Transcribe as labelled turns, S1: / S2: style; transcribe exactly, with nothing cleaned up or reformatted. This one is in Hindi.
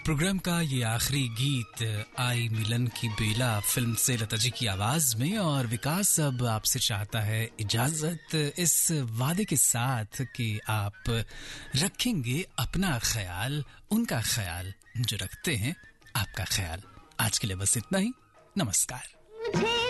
S1: प्रोग्राम का ये आखिरी गीत आई मिलन की बेला फिल्म से लता जी की आवाज में, और विकास अब आपसे चाहता है इजाजत इस वादे के साथ कि आप रखेंगे अपना ख्याल, उनका ख्याल जो रखते हैं आपका ख्याल। आज के लिए बस इतना ही। नमस्कार।